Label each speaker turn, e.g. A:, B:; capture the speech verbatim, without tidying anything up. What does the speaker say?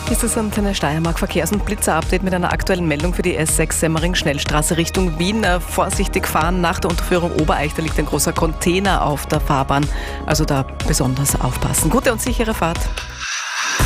A: Ist das Antenne Steiermark Verkehrs- und Blitzer-Update mit einer aktuellen Meldung für die S sechs Semmering-Schnellstraße Richtung Wien. Äh, vorsichtig fahren, nach der Unterführung Obereich, da liegt ein großer Container auf der Fahrbahn. Also da besonders aufpassen. Gute und sichere Fahrt.